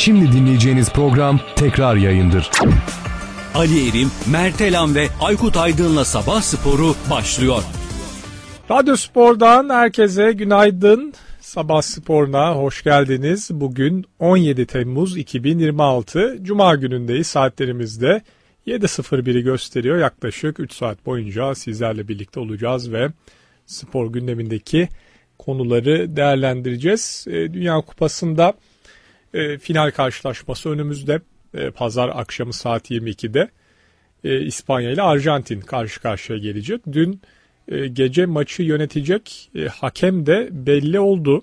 Şimdi dinleyeceğiniz program tekrar yayındır. Ali Erim, Mert Elan ve Aykut Aydın'la Sabah Sporu başlıyor. Radyo Spor'dan herkese günaydın. Sabah Spor'una hoş geldiniz. Bugün 17 Temmuz 2026 Cuma günündeyiz. Saatlerimizde 7.01'i gösteriyor. Yaklaşık 3 saat boyunca sizlerle birlikte olacağız ve spor gündemindeki konuları değerlendireceğiz. Dünya Kupası'nda final karşılaşması önümüzde. Pazar akşamı saat 22'de İspanya ile Arjantin karşı karşıya gelecek. Dün gece maçı yönetecek hakem de belli oldu.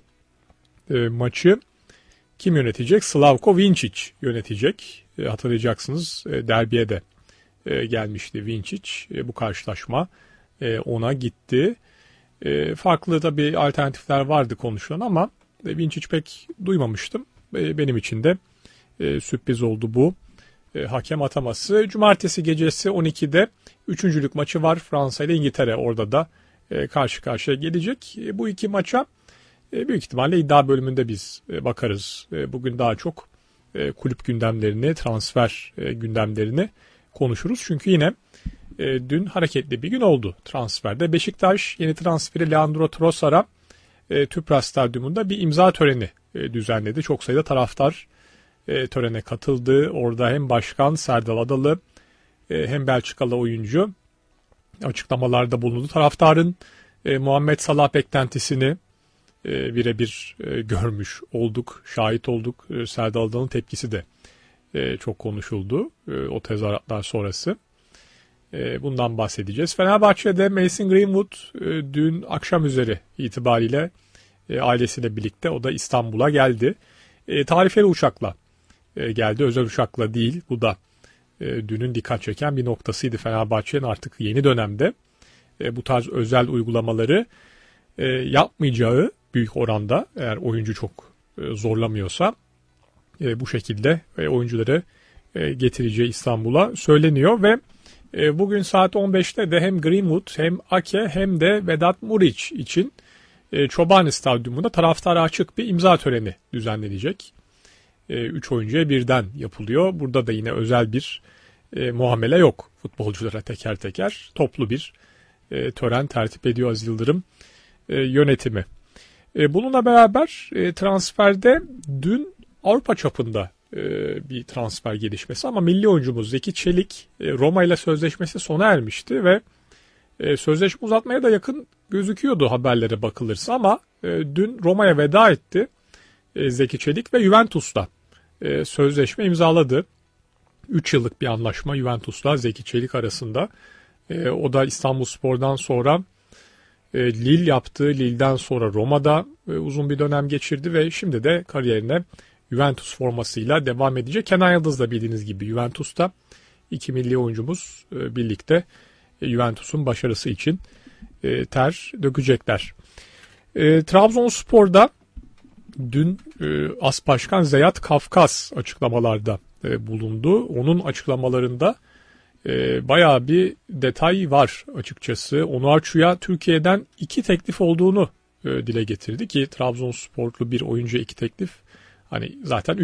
Maçı kim yönetecek? Slavko Vincic yönetecek. Hatırlayacaksınız derbiye de gelmişti Vincic. Bu karşılaşma ona gitti. Farklı tabii alternatifler vardı konuşulan ama Vincic pek duymamıştım. Benim için de sürpriz oldu bu hakem ataması. Cumartesi gecesi 12'de üçüncülük maçı var. Fransa ile İngiltere orada da karşı karşıya gelecek. Bu iki maça büyük ihtimalle iddia bölümünde biz bakarız. Bugün daha çok kulüp gündemlerini, transfer gündemlerini konuşuruz. Çünkü yine dün hareketli bir gün oldu transferde. Beşiktaş yeni transferi Leandro Trossard'a Tüpraş Stadyumunda bir imza töreni düzenledi. Çok sayıda taraftar törene katıldı. Orada hem başkan Serdal Adalı hem Belçikalı oyuncu açıklamalarda bulundu. Taraftarın Muhammed Salah beklentisini birebir görmüş olduk, şahit olduk. Serdal Adalı'nın tepkisi de çok konuşuldu o tezahüratlar sonrası. Bundan bahsedeceğiz. Fenerbahçe'de Mason Greenwood dün akşam üzeri itibariyle ailesiyle birlikte o da İstanbul'a geldi. Tarifeli uçakla geldi. Özel uçakla değil. Bu da dünün dikkat çeken bir noktasıydı. Fenerbahçe'nin artık yeni dönemde bu tarz özel uygulamaları yapmayacağı büyük oranda, eğer oyuncu çok zorlamıyorsa bu şekilde oyuncuları getireceği İstanbul'a söyleniyor ve bugün saat 15'te de hem Greenwood hem Ake hem de Vedat Muriç için Çobani Stadyumunda taraftara açık bir imza töreni düzenlenecek. 3 oyuncuya birden yapılıyor. Burada da yine özel bir muamele yok futbolculara teker teker. Toplu bir tören tertip ediyor Aziz Yıldırım yönetimi. Bununla beraber transferde dün Avrupa çapında bir transfer gelişmesi ama milli oyuncumuz Zeki Çelik Roma ile sözleşmesi sona ermişti ve sözleşme uzatmaya da yakın gözüküyordu haberlere bakılırsa ama dün Roma'ya veda etti Zeki Çelik ve Juventus'ta sözleşme imzaladı. 3 yıllık bir anlaşma Juventus'la Zeki Çelik arasında. O da İstanbulspor'dan sonra Lille yaptı. Lille'den sonra Roma'da uzun bir dönem geçirdi ve şimdi de kariyerine Juventus formasıyla devam edecek. Kenan Yıldız da bildiğiniz gibi Juventus'ta. İki milli oyuncumuz birlikte Juventus'un başarısı için ter dökecekler. Trabzonspor'da dün As Başkan Zeyat Kafkas açıklamalarda bulundu. Onun açıklamalarında bayağı bir detay var açıkçası. Onuachu'ya Türkiye'den 2 teklif olduğunu dile getirdi ki Trabzonsporlu bir oyuncuya 2 teklif hani zaten